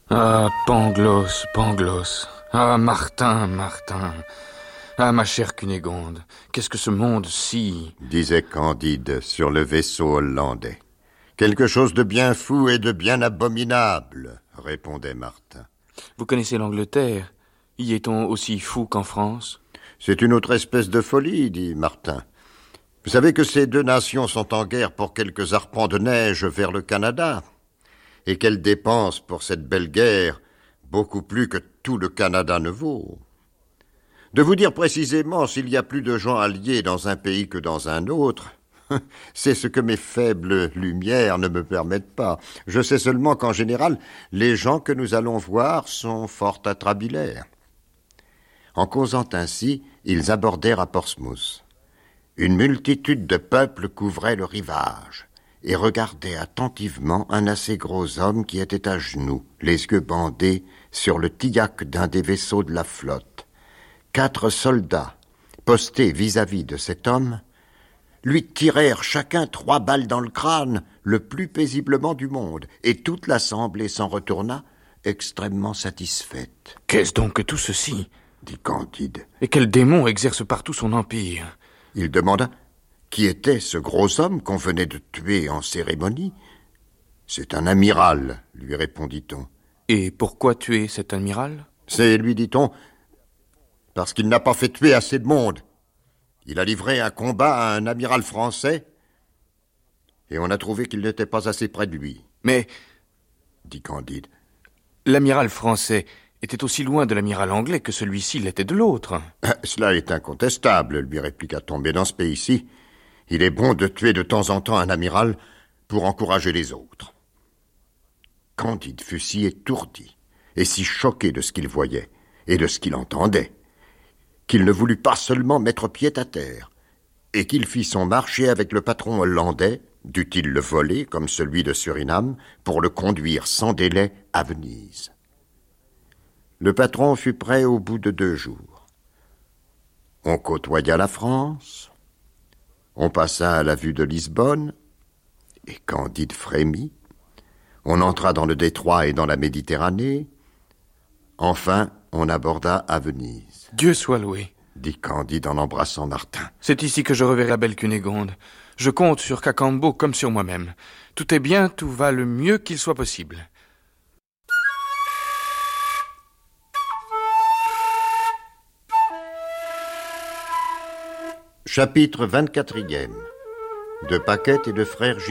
Ah, Pangloss, Pangloss. Ah, Martin, Martin. Ah, ma chère Cunégonde, qu'est-ce que ce monde-ci... disait Candide sur le vaisseau hollandais. Quelque chose de bien fou et de bien abominable, répondait Martin. Vous connaissez l'Angleterre? Y est-on aussi fou qu'en France? C'est une autre espèce de folie, dit Martin. Vous savez que ces deux nations sont en guerre pour quelques arpents de neige vers le Canada, et qu'elles dépensent pour cette belle guerre beaucoup plus que tout le Canada ne vaut. De vous dire précisément s'il y a plus de gens alliés dans un pays que dans un autre, c'est ce que mes faibles lumières ne me permettent pas. Je sais seulement qu'en général, les gens que nous allons voir sont fort atrabilaires. En causant ainsi, ils abordèrent à Portsmouth. Une multitude de peuples couvrait le rivage et regardait attentivement un assez gros homme qui était à genoux, les yeux bandés, sur le tillac d'un des vaisseaux de la flotte. 4 soldats, postés vis-à-vis de cet homme, lui tirèrent chacun 3 balles dans le crâne, le plus paisiblement du monde, et toute l'assemblée s'en retourna, extrêmement satisfaite. « Qu'est-ce donc que tout ceci ?» dit Candide. « Et quel démon exerce partout son empire ?» Il demanda qui était ce gros homme qu'on venait de tuer en cérémonie. « C'est un amiral, lui répondit-on. »« Et pourquoi tuer cet amiral ?»« C'est, lui dit-on, parce qu'il n'a pas fait tuer assez de monde. Il a livré un combat à un amiral français, et on a trouvé qu'il n'était pas assez près de lui. »« Mais, dit Candide, l'amiral français était aussi loin de l'amiral anglais que celui-ci l'était de l'autre. »« Cela est incontestable, lui répliqua-t-on, mais dans ce pays-ci, il est bon de tuer de temps en temps un amiral pour encourager les autres. » Candide fut si étourdi et si choqué de ce qu'il voyait et de ce qu'il entendait qu'il ne voulut pas seulement mettre pied à terre, et qu'il fit son marché avec le patron hollandais, dût-il le voler, comme celui de Suriname, pour le conduire sans délai à Venise. Le patron fut prêt au bout de 2 jours. On côtoya la France, on passa à la vue de Lisbonne, et Candide frémit. On entra dans le détroit et dans la Méditerranée. Enfin, on aborda à Venise. « Dieu soit loué, » dit Candide en embrassant Martin. « C'est ici que je reverrai la belle Cunégonde. Je compte sur Cacambo comme sur moi-même. Tout est bien, tout va le mieux qu'il soit possible. » Chapitre 24e. De Paquette et de frère